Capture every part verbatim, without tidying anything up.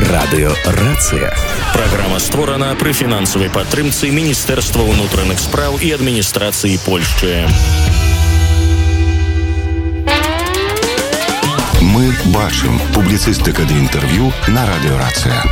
Радыёрацыя. Праграма створана пры фінансавай падтрымцы Міністэрства ўнутраных спраў і адміністрацыі Польшчы. Мы бачым публіцыстыка ды інтэрв'ю на Радыёрацыя.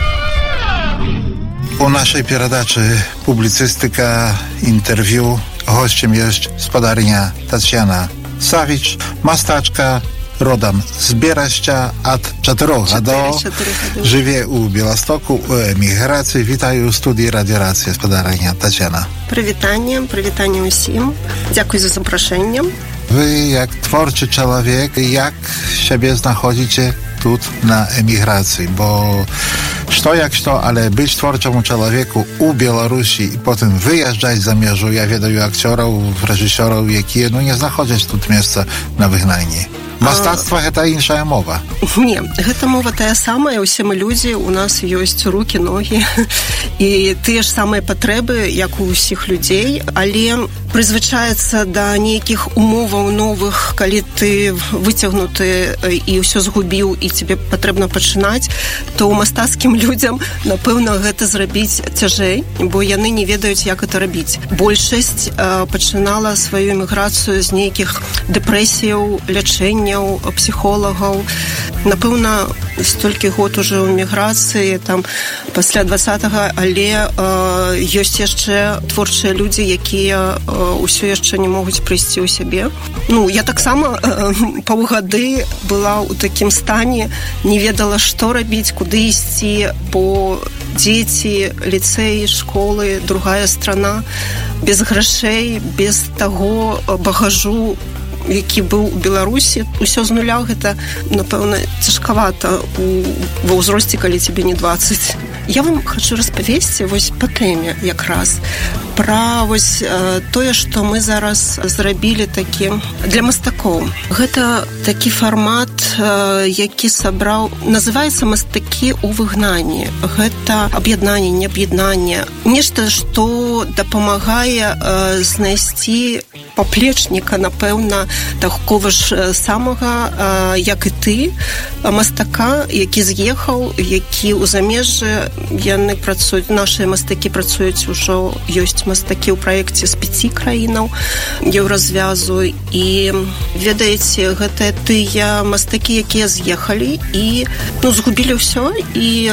У нашej перадачы публіцыстыка інтэрв'ю госцем ёсць спадарня Тацьяна Савіч, мастачка, родом з Берасця, ад чатырох гадоў, жыве ў Беластоку, у эміграцыі. Вітаю ў студыі Радыёрацыя, спадарня Тацьяна. Прывітанне, прывітанне ўсім. Дзякуй за запрашэнне. Вы, як творчы чалавек, як сябе знаходзіце тут на эміграцыі? Bo што jak што, ale być tworczemu człowieku u Białorusi i potem wyjeżdżać za mierzu, ja wiedаю aktorów, reżyserów, jakie no nie znachodzić tu miejsca na wygnanie. Мастацтва гэта іншая мова. Не, гэта мова тая самая, усе мы людзі, у нас ёсць рукі, ногі і тыя ж самыя патрэбы, як у ўсіх людзей, але прызвычаецца да нейкіх умоваў новых, калі ты выцягнуты і ўсё згубіў і тебе патрэбна пачынаць, то ў мастацкім людзям, напэўна, гэта зрабіць цяжэй, бо яны не ведаюць, як гэта рабіць. Большасць э, пачынала сваю эміграцыю з нейкіх дэпрэсіяў, лячэння, псіхолагаў. Напэўна, столькі год уже ў міграцыі, там, пасля двадцатага, але э, ёсць яшчэ творчыя людзі, якія э, ўсё яшчэ не могуць прыйсці ў сябе. Ну, я таксама э, паўгады была ў такім стане, не ведала, што рабіць, куды ісці, бо дзеці, ліцэй, школы, другая страна, без грашэй, без таго багажу, які быў у Беларусі, усё з нуля, гэта, напэўна, цяжкавата ва ўзросце, калі тебе не дваццаць. Я вам хочу распавесці вось па тэме якраз пра вось э, тое, што мы зараз зрабілі такі для мастакоў. Гэта такі фармат, э, які сабраў, называецца «Мастакі ў выгнанні». Гэта аб'яднанне, не аб'яднанне. Нешта, што дапамагае э, знайсці паплечніка, напэўна, такого ж самага, э, як і ты, мастака, які з'ехаў, які ў замежжы. Яны працуюць, нашыя мастакі працуюць ужо, ёсць мастакі ў праекце з пяці краінаў еўразвязу, і ведаеце, гэта тыя мастакі, якія з'ехалі і ну, згубілі ўсё, і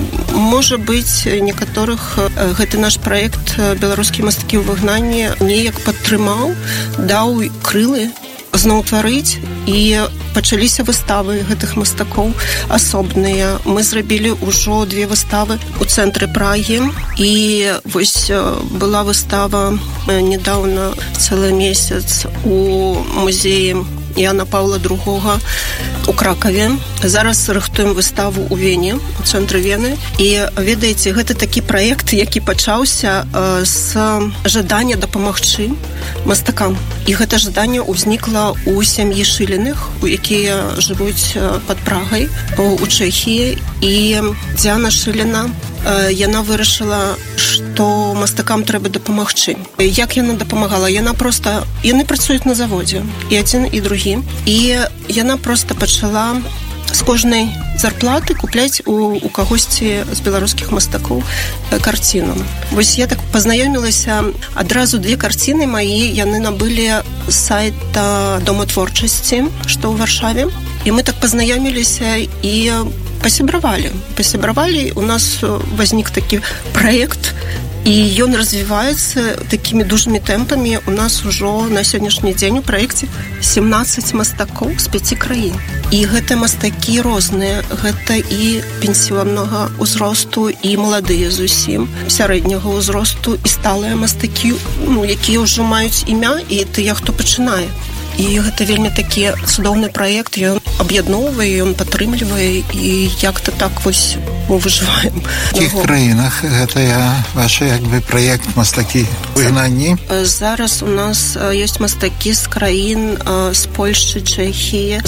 можа быць, некаторых гэты наш праект «Беларускія мастакі ў выгнанні» неяк падтрымаў, даў крылы зноў тварыць, і пачаліся выставы гэтых мастакоў асобныя. Мы зрабілі ўжо две выставы у цэнтры Прагі, і вось была выстава нядаўна, цэлы месяц у музеі Яна Паўла другога у Кракаве. Зараз рыхтуем выставу ў Вене, у цэнтры Вены. І ведаеце, гэта такі праект, які пачаўся з жадання дапамагчы мастакам. І гэта жаданне ўзнікла ў сям'і Шыліных, якія жывуць пад Прагай у Чэхіі. І Дзяна Шыліна, яна вырашыла, што мастакам трэба дапамагчы. Як яна дапамагала? Яна проста... Яны працуюць на заводзе, і адзін, і другі. І яна проста пачала з кожнай зарплаты купляць у, у кагосьці з беларускіх мастакоў карціну. Вось я так пазнаёмілася, адразу две карціны мае яны набылі з сайта Дома творчасці, што ў Варшаве. І мы так пазнаёміліся і пасябравалі. Пасябравалі, у нас вознік такі праект, і ён развіваецца такімі дужымі тэмпамі. У нас ужо на сённяшні дзень у праекце сямнаццаць мастакоў з пяці краін. І гэта мастакі розныя. Гэта і пенсіоннага ўзросту, і маладыя зусім, сярэдняга ўзросту, і сталыя мастакі, ну, якія ўжо маюць імя, і тыя, хто пачынае. І гэта вельмі такі цудоўны праект, ён аб'ядноўвае, ён падтрымлівае, і як-то так вось мы выжываем. В якіх краінах гэта я, ваш як бы праект «Мастакі ў выгнанні»? Зараз у нас ёсць мастакі з краін з Польшчы, Чэхіі,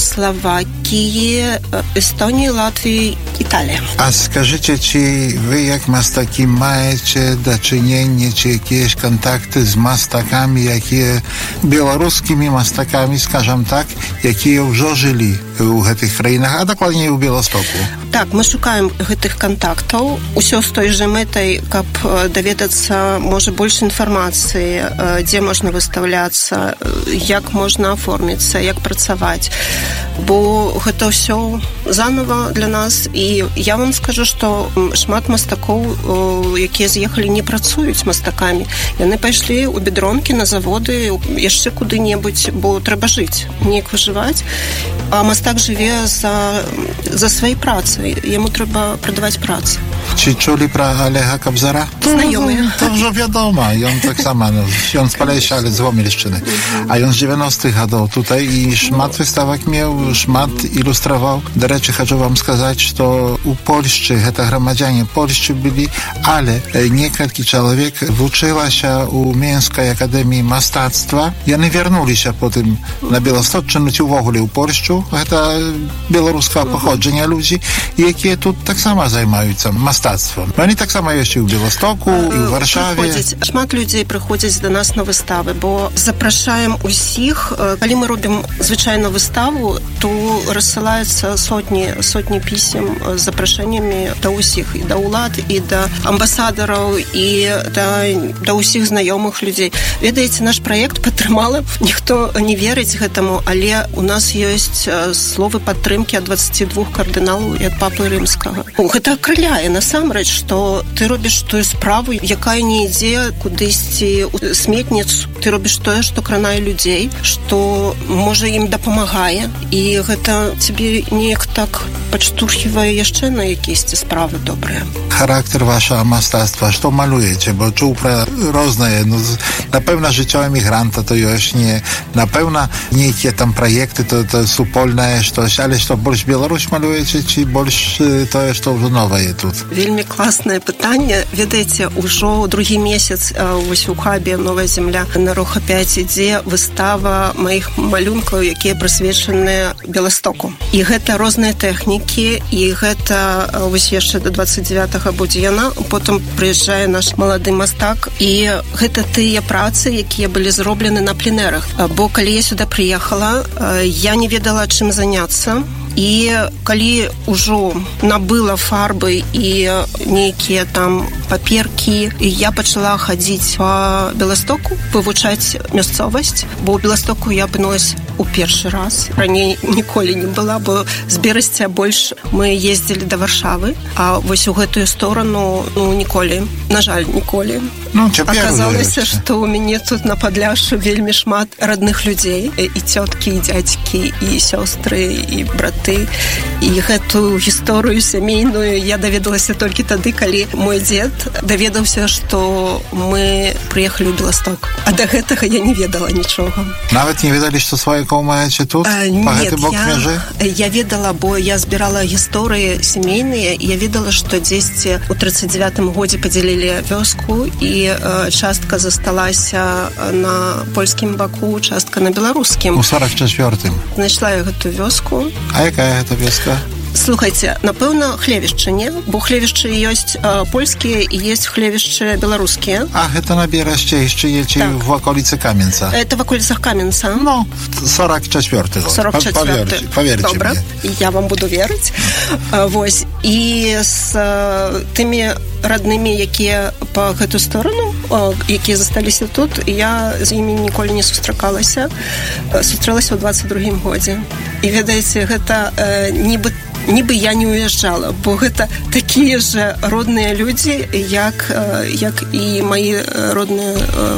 Словакіі, Эстоніі, Латвіі, Італія. А скажыце, ці вы як мастакі маеце дачыненне, ці якісь контакты з мастакамі, якія беларускімі мастакамі, скажам так, якія ўжо жылі у гэтых краінах, а дакладней у Беластоку? Так, мы шукаем гэтых кантактаў. Усё з той жа мэтай, каб даведацца, можа, больш інфармацыі, дзе можна выстаўляцца, як можна аформіцца, як працаваць. Бо гэта ўсё занова для нас. І я вам скажу, што шмат мастакоў, якія з'ехалі, не працуюць мастакамі. Яны пайшлі ў бедронкі, на заводы, яшчэ куды-небудзь, бо трэба жыць, неяк выжываць. А мастак жыве за, за сваёй працай. Яму трэба прадаваць працу. Ці чулі пра Олега Кабзара? Знаёмыя. To już wiadomo. I on tak samo, no, on z Polessia, ale z Łomilszczyny. A on z dziewiętnastych gadał tutaj i szmat wystawek miał, szmat ilustrował. Do rzeczy chcę wam сказать, że u Polszczy, это громадяне Polszczy byli, ale niekielki człowiek uczyła się u Mińskiej Akademii Mastactwa i oni wernuli się potem na Białostocczynę, czy w ogóle u Polszczu. To białoruskiego pochodzenia ludzi, jakie tu tak samo zajmują się mastactwem. Oni tak samo jest i u Białostoku, i u Warszawie. Шмат людзей прыходзяць да нас на выставы, бо запрашаем усіх. Калі мы робім звычайно выставу, то рассылаюцца сотні, сотні пісем з запрашэннямі да ўсіх, і да ўлад, і да амбасадараў, і да, да ўсіх знаёмых людзей. Ведаеце, наш праект падтрымала, ніхто не верыць гэтаму, але у нас ёсць словы падтрымкі ад дваццаці двух кардыналаў і ад папы рымскага. Гэта акрыляе, насамрэч, што ты робіш тую справу, якая не ідзе кудысьці ў сметніцу. Ты робіш тое, што кранае людзей, што, можа, ім дапамагае, і гэта цябе неяк так падштурхівае яшчэ на якісь справы добрыя. Характер вашего мастацтва, што малюеце? Бо чуў пра рознае, ну, напэўна, жыццё эмігранта то ёсць не, напэўна, нейкія там праекты, то, то супольнае штось, але што, больш Беларусь малюеце, ці больш тое, што ўжо новае тут? Вельмі класнае пытанне. Ведаеце, ужо другі месяц вось у хабе «Новая земля» на Роха пяць ідзе выстава маіх малюнкаў, якія прысвечаныя Беластоку. І гэта розныя тэхнікі, і гэта вось яшчэ до дваццаць дзевятага будзе яна, потым прыязджае наш малады мастак, і гэта тыя працы, якія былі зроблены на пленэрах. Бо калі я сюда прыехала, я не ведала, чым заняцца. І калі ўжо набыла фарбы і нейкія там паперкі, я пачала хадзіць па Беластоку, вывучаць мясцовасць, бо ў Беластоку я апынулася у першы раз. Раней ніколі не была, бо з Берасця больш мы ездзілі да Варшавы, а вось у гэтую сторону, ну, ніколі, на жаль, ніколі. Ну, аказалася, што ў мяне тут на Падляшшу вельмі шмат родных людзей, і цёткі, і дзядзькі, і сёстры, і браты. І гэту гісторыю сямейную я даведалася толькі тады, калі мой дзед даведаўся, што мы прыехалі ў Беласток. А да гэтага я не ведала нічога. Нават не ведалі, што сваякоў маеце тут? А, па нет, гэты бок мяжы? Я ведала, бо я збірала гісторыі сямейныя, і я ведала, што дзесьці ў трыццаць дзевятым годзе падзялілі вёску, і частка засталася на польскім баку, частка на беларускім. У сорок чацвёртым. Знайшла я гэту вёску. А якая гэта вёска? Слухайце, напэўна, хлевішчы, не? Бо хлевішчы ёсць э, польскія і ёсць хлевішчы беларускія. А, гэта на Берасце яшчэ едзе так. в аколіцы Каменца. Это в околицах Каменца. Ну, сорок чацвёрты год. сорок чацвёрты. Поверьте Добра. мне. Я вам буду верыць. Вось. І з тымі роднымі, якія па гэту сторону, якія засталіся тут, я з імі ніколі не сустракалася. Сустрэлася ў дваццаць другім годзе. І ведаеце, гэта э, нібы нібы я не уязджала, бо гэта такія ж родныя людзі, як, як і маі родныя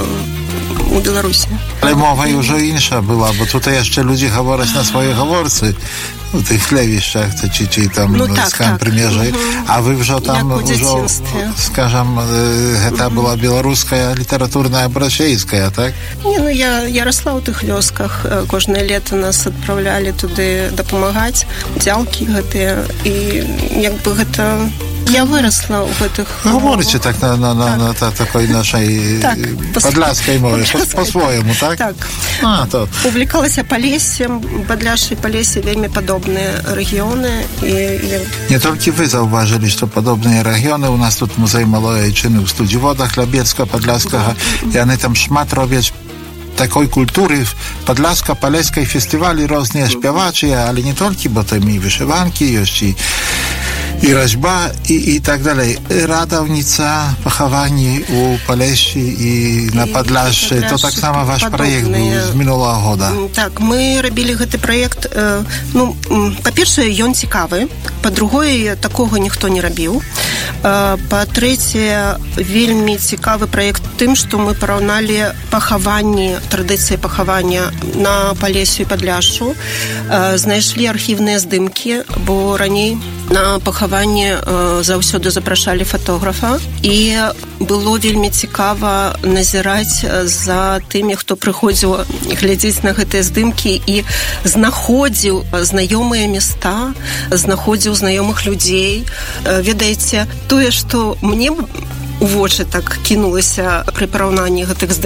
у Беларусі. Але мова і ўжо інша была, бо тут яшчэ людзі гавораць на свае гаворцы у тых хлевішчах, ці, ці там ну, так, скам так. прымежай, угу. А вы ўжо там ўжо, скажам, гэта была беларуская літаратурная брачейская, так? Не, ну я, я расла ў тых вёсках, кожнае лета нас адпраўлялі туды дапамагаць, дзялкі гэтыя, і як бы гэта... Я выросла ў гэтых... Говорите так на, на, на, на та, такой нашей так, падляшскай мове, по-своему, так? Так. А, то. Увлекалася Палессем, Падляшша і Палессе вельмі падобныя рэгіёны. І... Не толькі вы заўважылі, што падобныя рэгіёны, у нас тут музей малой айчыны ў Студзіводах Лябецка, Падляскага, і яны там шмат робяць такой культуры Подляска-Полесской фестивалі розныя спявачыя, але не толькі, бо там і вышыванкі ёсць, і i raźba i, i tak dalej. Radownica, pochowanie u Polesi i na Podlasie, to tak samo wasz projekt był z minulego года. Так, мы робили гэты проект, э, ну, па-першае, ён цікавы, па-другое, такога ніхто не рабіў. Э, па-трэцяе, вельмі цікавы проект тым, што мы параўналі пахаванні, традыцыі пахавання на Полесю і Подляшу, э, знайшлі архівныя здымкі, бо раней на пахаванне э, заўсёды запрашалі фатографа, і было вельмі цікава назіраць за тымі, хто прыходзіў глядзець на гэтыя здымкі і знаходзіў знаёмыя места, знаходзіў знаёмых людзей. Э, ведаеце, тое, што мне у вочы так кінулася пры параўнанні гэтых здымкаў,